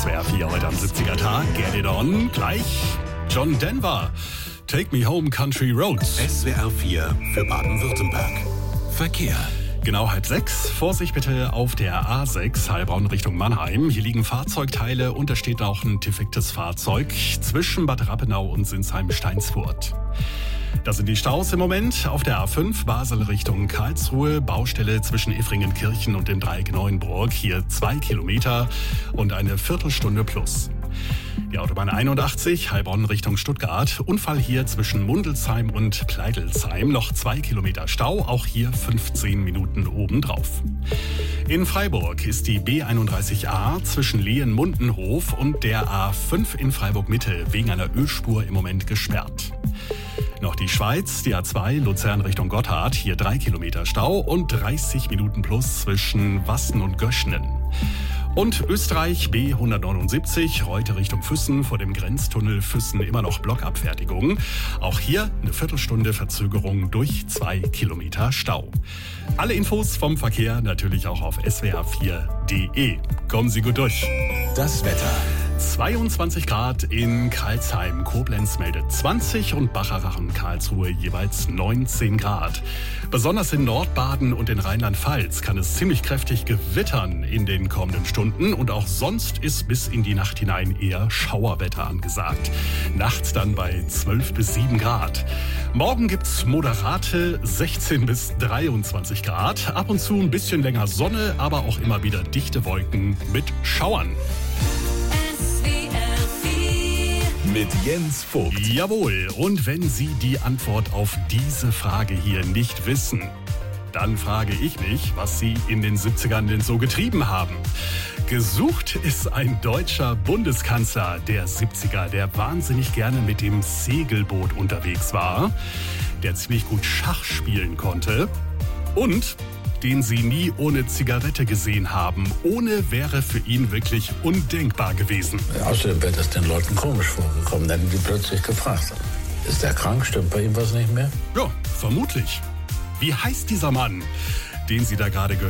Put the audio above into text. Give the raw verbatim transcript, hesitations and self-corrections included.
W R vier heute am siebziger Tag. Get it on. Gleich John Denver. Take me home, country roads. S W R vier für Baden-Württemberg. Verkehr. Genau halb sechs. Vorsicht bitte auf der A sechs, Heilbronn Richtung Mannheim. Hier liegen Fahrzeugteile und da steht auch ein defektes Fahrzeug zwischen Bad Rappenau und Sinsheim-Steinsfurt. Das sind die Staus im Moment. Auf der A fünf Basel Richtung Karlsruhe. Baustelle zwischen Effringenkirchen und dem Dreieck Neuenburg. Hier zwei Kilometer und eine Viertelstunde plus. Die Autobahn einundachtzig, Heilbronn Richtung Stuttgart. Unfall hier zwischen Mundelsheim und Pleidelsheim. Noch zwei Kilometer Stau, auch hier fünfzehn Minuten obendrauf. In Freiburg ist die B einunddreißig A zwischen Lehen-Mundenhof und der A fünf in Freiburg-Mitte wegen einer Ölspur im Moment gesperrt. Noch die Schweiz, die A zwei Luzern Richtung Gotthard, hier drei Kilometer Stau und dreißig Minuten plus zwischen Wassen und Göschnen. Und Österreich B hundertneunundsiebzig, heute Richtung Füssen, vor dem Grenztunnel Füssen immer noch Blockabfertigung. Auch hier eine Viertelstunde Verzögerung durch zwei Kilometer Stau. Alle Infos vom Verkehr natürlich auch auf S W R vier Punkt de. Kommen Sie gut durch. Das Wetter. zweiundzwanzig Grad in Karlsheim, Koblenz meldet zwanzig und Bacherachen, Karlsruhe jeweils neunzehn Grad. Besonders in Nordbaden und in Rheinland-Pfalz kann es ziemlich kräftig gewittern in den kommenden Stunden und auch sonst ist bis in die Nacht hinein eher Schauerwetter angesagt. Nachts dann bei zwölf bis sieben Grad. Morgen gibt's moderate sechzehn bis dreiundzwanzig Grad. Ab und zu ein bisschen länger Sonne, aber auch immer wieder dichte Wolken mit Schauern. Mit Jens Vogt. Jawohl, und wenn Sie die Antwort auf diese Frage hier nicht wissen, dann frage ich mich, was Sie in den siebzigern denn so getrieben haben. Gesucht ist ein deutscher Bundeskanzler der siebziger, der wahnsinnig gerne mit dem Segelboot unterwegs war, der ziemlich gut Schach spielen konnte und den Sie nie ohne Zigarette gesehen haben. Ohne wäre für ihn wirklich undenkbar gewesen. Außerdem wäre das den Leuten komisch vorgekommen. Dann hätten die plötzlich gefragt, ist der krank, stimmt bei ihm was nicht mehr? Ja, vermutlich. Wie heißt dieser Mann, den Sie da gerade gehört haben?